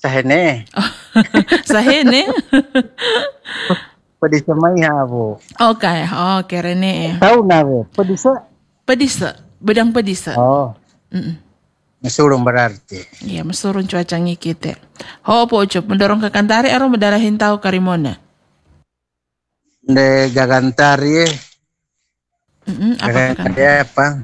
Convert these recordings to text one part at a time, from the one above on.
Sahene. Sahene. Pedisa maiha po. Okay, Rene. Tahu na po. Pedisa. Pedisa, bedang pedisa. Oh. Masurong berarti. Iya, masurong cuaca ngikite. Po Ucup, mendorong ke kantari aro medalahin tahu karimona. De gagantari. Apa?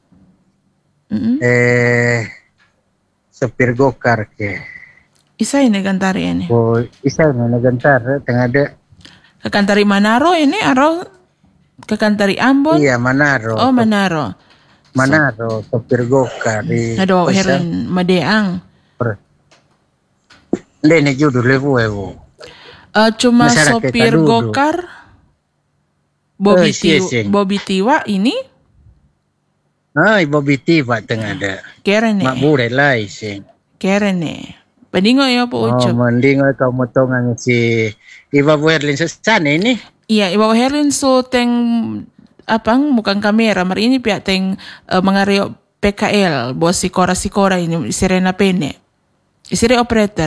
Sopir gokar ke. Isa ini gantari ini. Oh, isa ini nagantar tengah ada. Ke kantari Manaro ini aro ke kantari Ambon. Iya, Manaro. Oh, Manaro. Manaro, sopir gokar di. Aduh, herin Madeang. Ini judul lewu. Cuma sopir gokar. Bobby Tiwa ini? Bobby Tiwa tengah ada. Keren Mak bure lah isi. Keren Pendingo ya Po Ucup. Mendingo kau motongan si Iwa Herlin sana ini. Iya, Iwa Herlin so teng bukan kamera, mari ini pihak teng mengario PKL, bos sikora ini Sirena Pene. Isire operator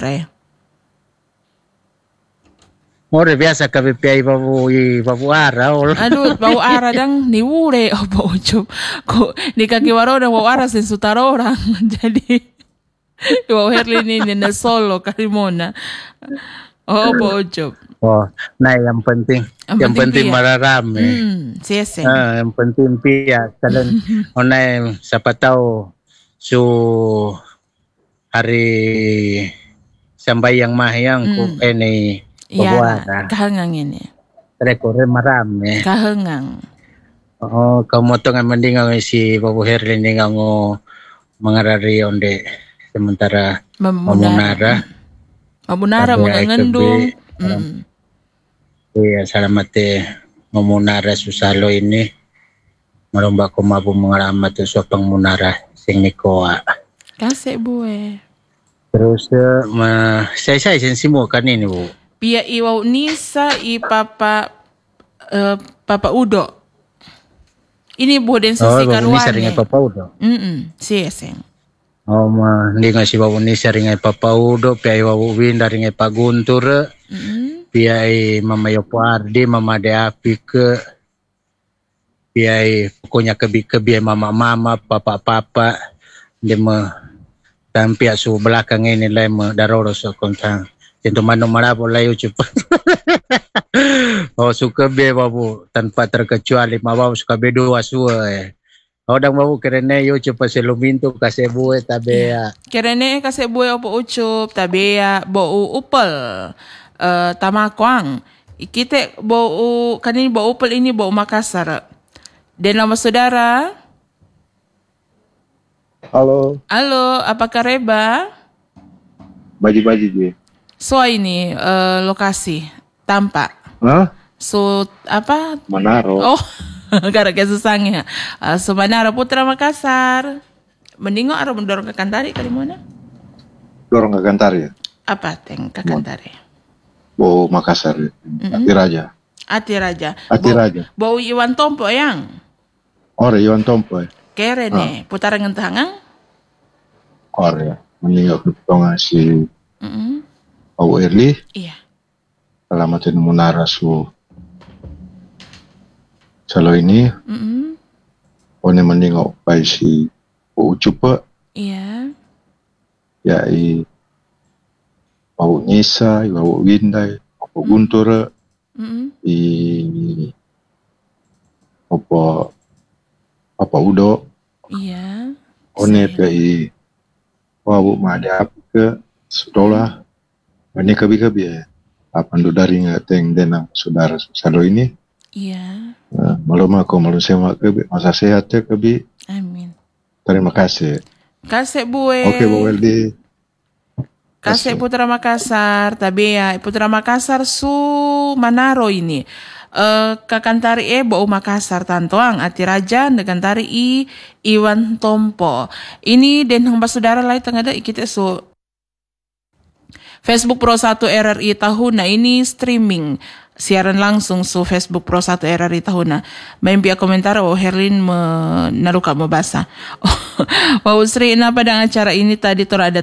More biasa KBPI babu ara. Aduh, bau ara dang niwure Po Ucup. Kok di kaki warona bau ara sen sutar orang. Jadi Iwa Herlin ini na solo karimona. Po Ucup. Nah yang penting mararame. Yang penting pihak kalian onai siapa tahu su hari sambayang mahyang ko ini iya, kahangang ini. Rekore marame. Kahangang. Kamu tengah mendingan si Babu Herlin dengan mengarari onde sementara Mamunara mengendung. Iya, salamate Mamunara susalo ini meromba ko mabu mengalamat sopang Munara sing nikoa. Kasih bue. Terus saya sensimu kan ini Bu. Pia iwau Nisa Papa Udo. Ini boden sisi karwane. Nisa ringai Papa Udo. Sing. Hindi nga si Babu Nisa ringai Papa Udo, pia iwau Winda ringai Pak Guntur. Pia Mama Yopo Ardi, Mama Deapi ke. Pia pokoknya kebi mama papa. Dia dan pihak su belakang ini lah daroro so kontang. Tentu mano marabo lah Ucup. Suka be Babu tanpa terkecuali Babu suka be dua sua. Odang Babu kerene Ucup paseluminto kasih bue tabea. Kerene kasih bue opo Ucup tabea bau upel tamakwang. Kita bau kanini bau upel ini bau Makassar. Dan nama saudara? Halo, apa Reba? Baji je. So ini lokasi tampak. So apa? Manaro. Oh, gara-gara susahnya. So Manaro Putra Makassar. Mendingo aro mendorong ke Kantari kali mana? Dorong ke Kantari ya? Apa teng ke Kantari? Bau Makassar. Ati Raja. Bau Iwan Tompo yang? Iwan Tompo. Keren putaran ngentangan? Ya. Meninggal ketonga si Babu Erli. Iya. Alamatin Munara su salo ini. One meninggal pai si Ucup. Iya. Ya Babu Nisa, Babu Windai, Babu Guntur. Papa Udo. Iya. One pe Babu Mada ke sekolah. Ini kabi apa dari ngateng denang saudara salo ini. Iya. Malu sema ke masa sehat ya kabi. Amin. Terima kasih. Kasih bue. Oke Bu Weldi. Kasih Putra Makassar, tabea Putra Makassar su Manaro ini. Kakantari bau Makassar tantoang Ati Raja negantari Iwan Tompo. Ini dan hamba saudara lain tengah ada kita so Facebook Pro 1 RRI Tahuna ini streaming siaran langsung su Facebook Pro 1 RRI Tahuna. Main pihak komentar Herlin menaruh kamu basah. Sri, pada acara ini tadi ada